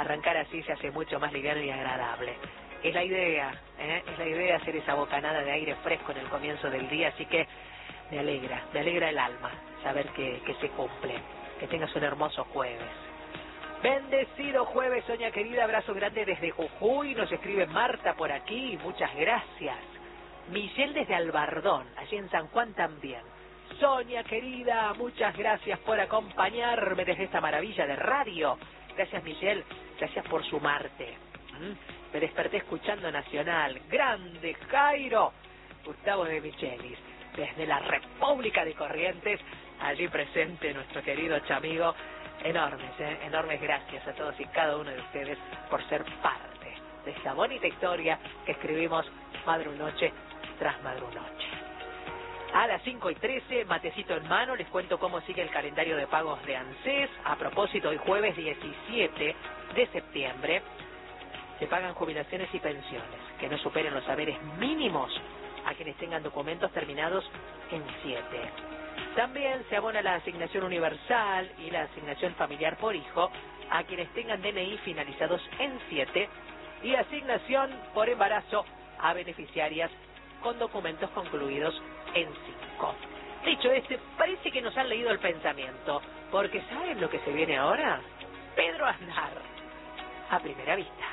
arrancar así se hace mucho más liviano y agradable. Es la idea, es la idea hacer esa bocanada de aire fresco en el comienzo del día, así que me alegra el alma saber que se cumple. Que tengas un hermoso jueves. Bendecido jueves, Sonia querida, abrazo grande desde Jujuy, nos escribe Marta por aquí, muchas gracias. Michelle desde Albardón, allí en San Juan también. Sonia querida, muchas gracias por acompañarme desde esta maravilla de radio. Gracias Michelle, gracias por sumarte. Me desperté escuchando Nacional. Grande Jairo, Gustavo de Michelis, desde la República de Corrientes, allí presente nuestro querido chamigo. Enormes gracias a todos y cada uno de ustedes por ser parte de esta bonita historia que escribimos madrunoche tras madrunoche. A las 5:13, matecito en mano, les cuento cómo sigue el calendario de pagos de ANSES. A propósito, hoy jueves 17 de septiembre se pagan jubilaciones y pensiones que no superen los saberes mínimos a quienes tengan documentos terminados en 7. También se abona la asignación universal y la asignación familiar por hijo a quienes tengan DNI finalizados en 7 y asignación por embarazo a beneficiarias con documentos concluidos en 5. Dicho parece que nos han leído el pensamiento, porque ¿saben lo que se viene ahora? Pedro Aznar, a primera vista.